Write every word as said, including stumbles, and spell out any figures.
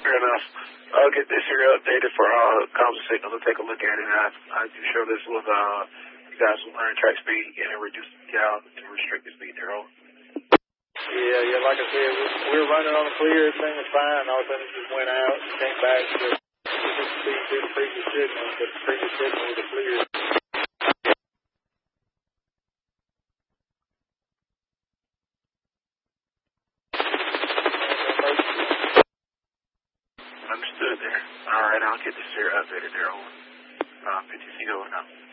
fair enough. I'll get this here updated for uh, comms and signals. I'll take a look at it. I, I can show this with uh, you guys will learn track speed and reduce down to restrict the speed there. Yeah, yeah, like I said, we, we were running on the clear, everything was fine, all of a sudden it just went out and came back to the speed through the previous signal, but the previous signal was a clear. Understood there. All right, I'll get this here updated there on uh, P T C going now.